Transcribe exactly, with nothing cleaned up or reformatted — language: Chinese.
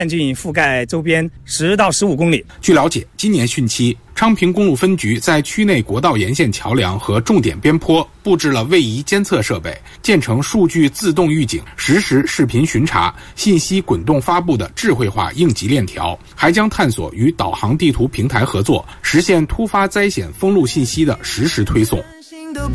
半径覆盖周边十到十五公里。 据了解，今年汛期，昌平公路分局在区内国道沿线桥梁和重点边坡布置了位移监测设备，建成数据自动预警、实时视频巡查、信息滚动发布的智慧化应急链条，还将探索与导航地图平台合作，实现突发灾险封路信息的实时推送。